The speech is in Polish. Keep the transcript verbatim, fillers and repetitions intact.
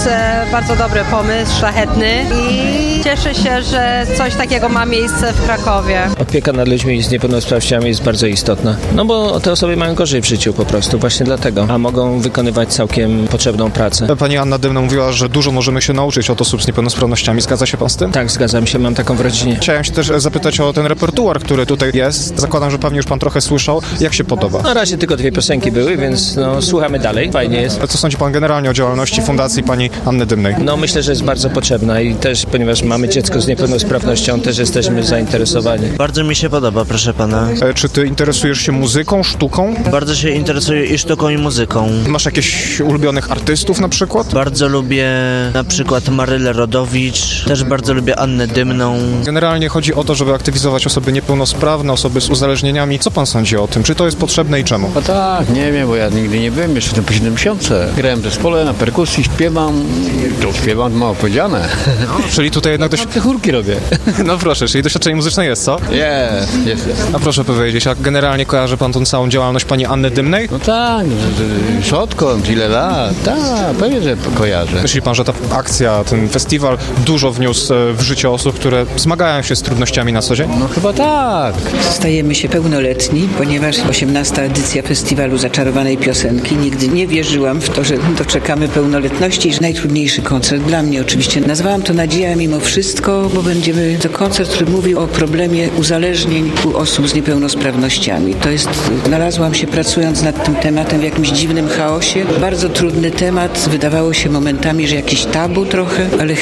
jest e, bardzo dobry pomysł, szlachetny i cieszę się, że coś takiego ma miejsce w Krakowie. Opieka nad ludźmi z niepełnosprawnościami jest bardzo istotna. No bo te osoby mają gorzej w życiu po prostu, właśnie dlatego. A mogą wykonywać całkiem potrzebną pracę. Pani Anna Dymna mówiła, że dużo możemy się nauczyć od osób z niepełnosprawnościami. Zgadza się pan z tym? Tak, zgadzam się, mam taką w rodzinie. Chciałem się też zapytać o ten repertuar, który tutaj jest. Zakładam, że pewnie już pan trochę słyszał. Jak się podoba? Na razie tylko dwie piosenki były, więc no, słuchamy dalej. Fajnie jest. A co sądzi pan generalnie o działalności Fundacji pani Anny Dymnej? No myślę, że jest bardzo potrzebna i też, ponieważ mamy dziecko z niepełnosprawnością, też jesteśmy zainteresowani. Bardzo mi się podoba, proszę pana. E, czy ty interesujesz się muzyką, sztuką? Bardzo się interesuję i sztuką, i muzyką. Masz jakichś ulubionych artystów na przykład? Bardzo lubię na przykład Marylę Rodowicz, też bardzo lubię Annę Dymną. Generalnie chodzi o to, żeby aktywizować osoby niepełnosprawne, osoby z uzależnieniami. Co pan sądzi o tym? Czy to jest potrzebne i czemu? No tak, nie wiem, bo ja nigdy nie byłem, jeszcze po siedem miesięcy. Grałem w zespole, na perkusji, śpiewam, to śpiewam, mało powiedziane. No, czyli tutaj jednak dość... Te chórki robię. No proszę, czyli doświadczenie muzyczne jest, co? Jest, jest, jest. A proszę powiedzieć, a generalnie kojarzy pan tą całą działalność pani Anny Dymnej? No tak, z odkąd, ile lat, tak, pewnie, że kojarzę. Myśli pan, że ta akcja, ten festiwal dużo wniósł w życie osób, które zmagają się z trudnościami na co dzień? No chyba tak. Stajemy się pełnoletni, ponieważ osiemnasta edycja festiwalu Zaczarowanej Piosenki. Nigdy nie wierzyłam w to, że doczekamy pełnoletności i że najtrudniejszy koncert dla mnie oczywiście. Nazwałam to nadzieja mimo wszystko, bo będziemy to koncert, który mówi o problemie uzależnień u osób z niepełnosprawnościami. To jest, znalazłam się pracując nad tym tematem w jakimś dziwnym chaosie. Bardzo trudny temat, wydawało się momentami, że jakiś tabu trochę, ale